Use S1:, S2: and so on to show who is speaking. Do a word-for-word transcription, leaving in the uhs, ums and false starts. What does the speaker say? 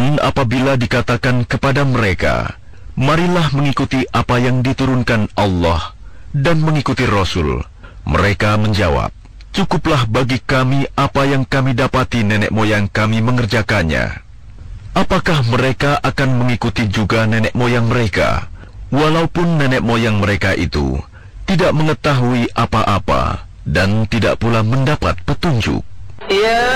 S1: Dan apabila dikatakan kepada mereka, marilah mengikuti apa yang diturunkan Allah dan mengikuti Rasul, mereka menjawab, cukuplah bagi kami apa yang kami dapati nenek moyang kami mengerjakannya. Apakah mereka akan mengikuti juga nenek moyang mereka, walaupun nenek moyang mereka itu tidak mengetahui apa-apa dan tidak pula mendapat petunjuk? Ya